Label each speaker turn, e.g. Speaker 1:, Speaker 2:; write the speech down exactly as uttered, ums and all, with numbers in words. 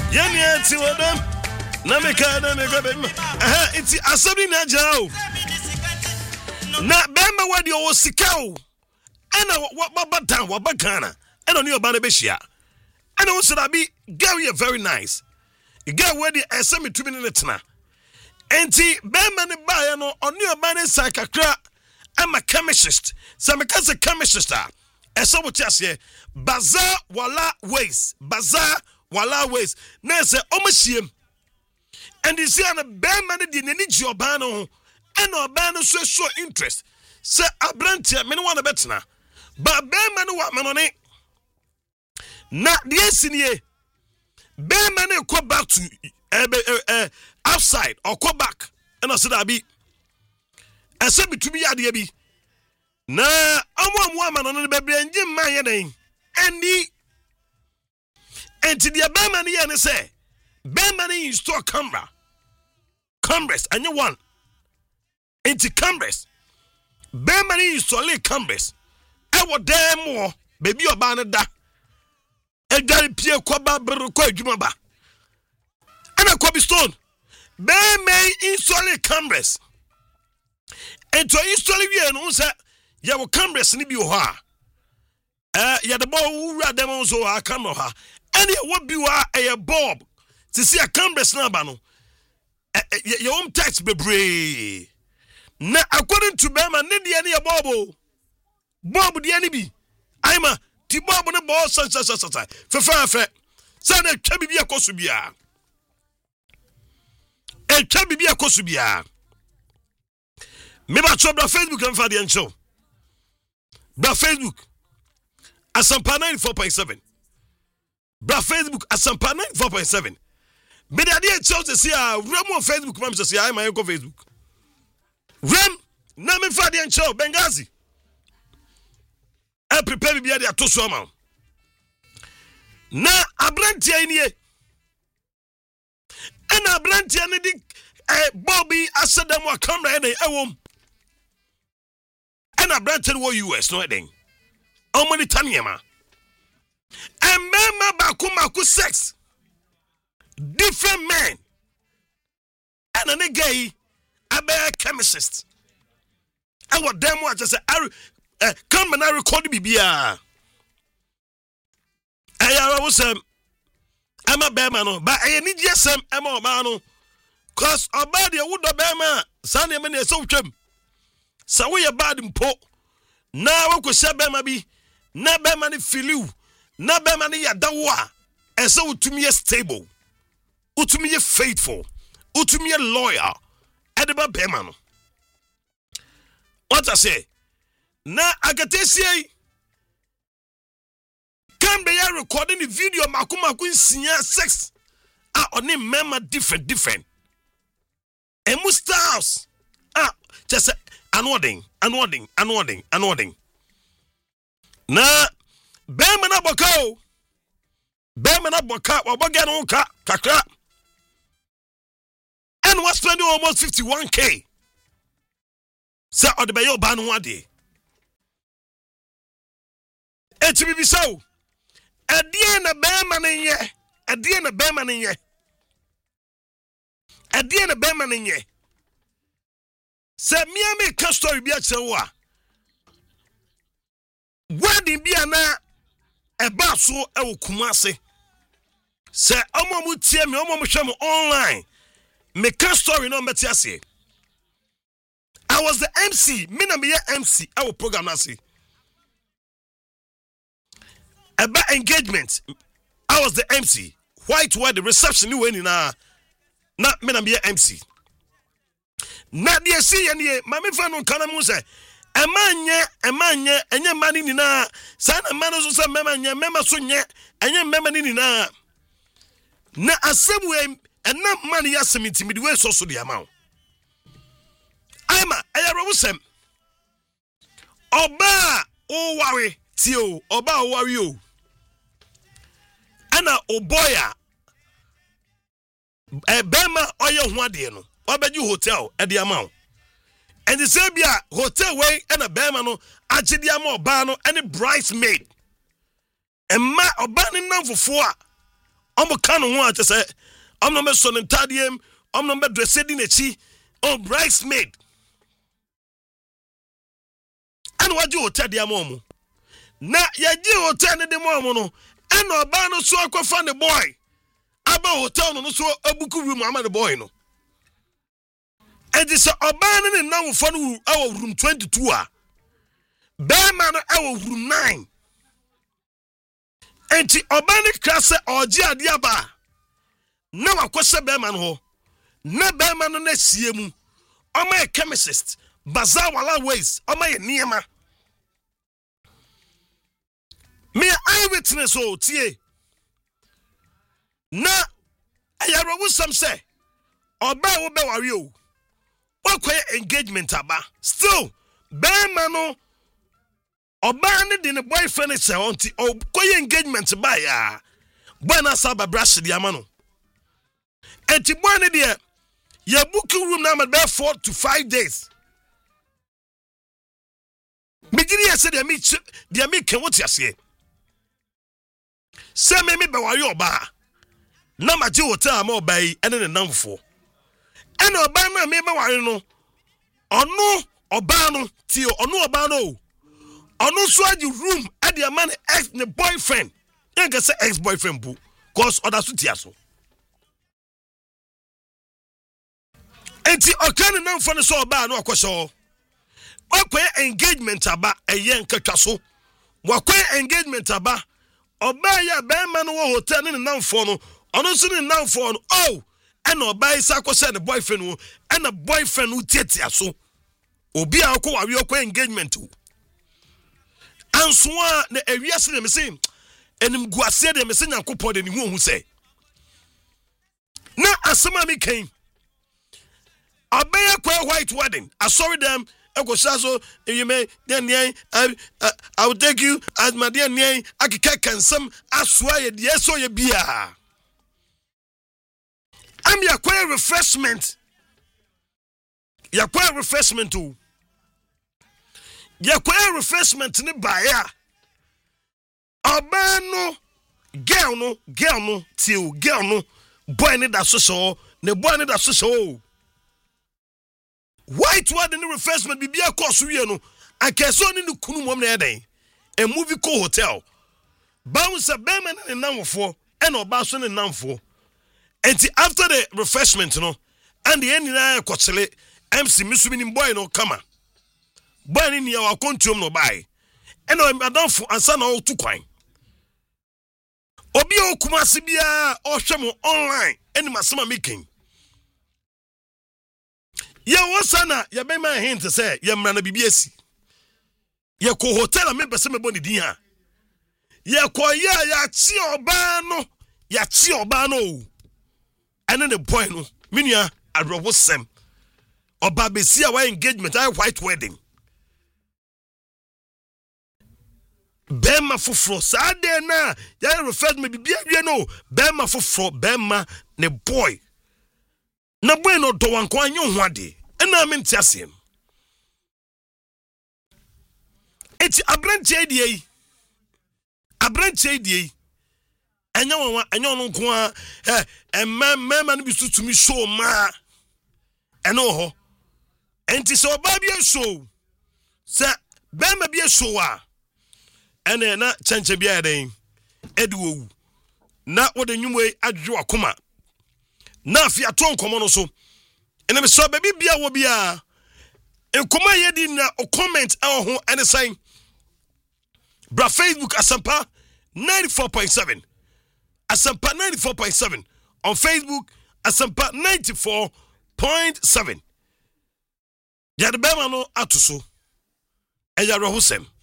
Speaker 1: Yeni ati wadam. Na meka na meka be. Aha, iti asabi na jao. Na bema wadi o sika o. Ana wa dan wa bakana. Ana ni oba na be hia. Ana wo sira bi girl you very nice. Girl wadi asemi tumi ne tena. Enti bema ne ba ya no oni oba ne sakakra. I'm a chemist. Some because a chemist. And so what you say, Bazaar wala ways, Bazaar wala ways. Now say, Omashim. And you see, on a bear man didn't need your bano, and no bano so show interest. Say, a branch, I mean, one better now. But bear man, what man on it? Not the senior. Bear man, go back to uh, uh, uh, outside or go back. And I said, I be. I said to me, I be. Na, I'm one woman on the baby and Jim Mayan. And the and to the bear money and say, bear money in store camera. Congress, and you want into Congress. Bear money in store Congress. I will damn more, baby, or banner da. And Daddy Pierre Quaba Berroco Jumaba. And a Quabi Stone. Bear may install Congress. And to install you and say, ya will Congress ni bi ha. Eh, ya the ball who read them also a camera ha. And ya what be wa a bob to see a Congress number no. Your own tax bebre. Na according to Bema, Nindi any a bobo. Bob the enemy. I'm a T Bob on the ball, such as such. For fair fair. Son of Chabibia Kosubia. A Chabibia Kosubia. Maybe I saw Facebook and Fadi and show. Bra Facebook. Asampa ninety-four point seven. Bra Facebook. Asampa ninety-four point seven. But the idea shows to see a Rem on Facebook. Mom says, I'm my uncle Facebook. Rem, Nami Fadi and show. Benghazi. I prepare me be at the Atoswama. Na Abrantia in here. And Abrantia and the Bobby, I said, them will come right in a womb. And I branch in U S, no thing. How many Tanyama? And Mama Bakumaku sex. Different men. And a gay, a bear chemist. I want them watch as a come and I record me. I was um, I'm a bear man, but I need yes, I'm a man. Cause a body would a bear man, Sunday man, so chum. So we are bad in po. Na wako sebe mabi. Na be mani filiu. Na be mani ya dawa. And so utumie stable. Utumie faithful. Utumie loyal. Edeba be mano. What I say? Na agatesi can be recording the video makuma kuin sinya sex. Ah, oni mema different different. Emu styles. Ah, just unwording, unwording, unwording, unwording. Na Bema na boko. Bema na boka, wabaga no ka kakra. And was spending almost fifty-one K. Sa odebeyo banu wade. Eti bibi so. Adie na Bema ne ye. Adie na Bema ne ye. Adie na Bema ne ye. Se miame ka story bi achewa. Wedding bi ana eba so e wo Kumase. Se omo mu tie me omo mu hwe me online. Me ka story no meti ase. I was the M C, me na me M C our program na say. About engagement. I was the M C. White where the reception you went na na me na me M C. Na de see any mama fa no kana mu say emanye emanye enye mani ni na sa na mano so say mema nye mema so nye enye mema ni na na asem we ena mani asem intimidi we so so de ama ama ayaro wusem oba o ware ti o oba o ware o ana oboya e bema oye ho ade no obeji hotel e de ama and the Sabia hotel way and a bema no achidiamo oba no any bridesmaid and ma oba ni nan for four omo kan ho a say omo me so ntadiem omo me dress di nechi on bridesmaid and what you hotel dia momo na ye gi hotel ne de momo no and oba no so akofa ne boy aba hotel no so abuku room ama the boy no and this oba ne na fo no awo room twenty-two a be man no awo room nine and ti oba ne krase oji ade aba na wakose be man ho na be man no na sie mu oma a chemist bazaar wala ways oma ye niema me eyewitness o tie na ayaro wusam say oba wo be wari o wakoye engagement aba still be man no oba ne de ne boyfriend say onti okoye engagement ba ya boy na saba brush di amano enti boy ne de ya book room na be four to five days Begini ya se de mi de mi ken woti ase se me me be wari oba na ma je hotel ma oba yi ene ne namfo ene oba na me be wari no ono oba no ti ono oba no ono so agi room e de man ex ne boyfriend yen ga say ex boyfriend bu cause other so ti aso enti okan namfo ne so oba no akoso wakoye engagement aba eye nkatwa so wakoye engagement aba oba ya be man wo hotel ne namfo no ono so ne namfo no oh and oba isa kwose ne boyfriend wo and a boyfriend wo tietia so obi a ko wawe ko engagement wo anso a na awiase ne mese enim guase de mese nyankopɔ de ne hu hu se na asema mi kan abaya kwa white wedding asori them so you may then I, I I will take you as my dear name akika kansam aswa ye so ye bia am ya kwa refreshment ya kwa refreshment too ya kwa refreshment ni baya obano girl no girl no till girl no boy ni da so so ne boy ni da so so white word in the refreshment bibia course we no akeso ni kunu mom na eden a movie co hotel bounce beman ni namfo and oba so ni namfo and after the refreshment no and the end na kwotele M C misumi ni boy no kama boy ni ya wakontuom no bai and o madamfo ansa na o tu kwan obi okumase bia o hwemo online and masema making ya wasana ya be ma hint say ya mra na bibiesi ya ko hotel me bese me boni din ha ya ko ya ya chi oba no ya chi oba no ene the boy no menua adrobo sem oba besi a wa engagement I white wedding bema foforo sade na ya refer me bibia wie no bema foforo bema ne boy na boy no do wan ko anyo ho ade ena menti asem eti abranche die abranche die enya won enya no nko a eh emma no bi tutumi show ma eno ho enti so ba bia show se bema bia show a ene na chenche bia den eduwo na wode nwumwe adwo akoma na afia to nkomo no so ene me so baby bia wo bia enkoma yedi na o comment e ho ene sign bra Facebook Asampa ninety-four point seven Asampa ninety-four point seven on Facebook Asampa ninety-four point seven ya de bema no atoso e ya rohosem